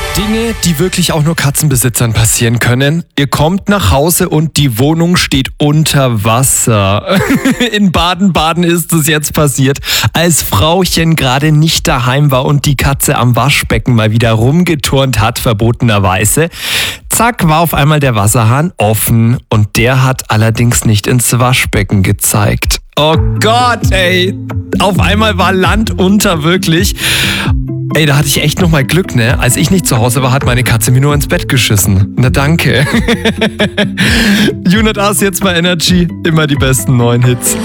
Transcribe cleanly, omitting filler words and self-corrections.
Dinge, die wirklich auch nur Katzenbesitzern passieren können. Ihr kommt nach Hause und die Wohnung steht unter Wasser. In Baden-Baden ist es jetzt passiert, als Frauchen gerade nicht daheim war und die Katze am Waschbecken mal wieder rumgeturnt hat, verbotenerweise. Zack, war auf einmal der Wasserhahn offen und der hat allerdings nicht ins Waschbecken gezeigt. Oh Gott, ey. Auf einmal war Land unter, wirklich. Ey, da hatte ich echt nochmal Glück, ne? Als ich nicht zu Hause war, hat meine Katze mir nur ins Bett geschissen. Na danke. Unit Us jetzt bei Energy. Immer die besten neuen Hits.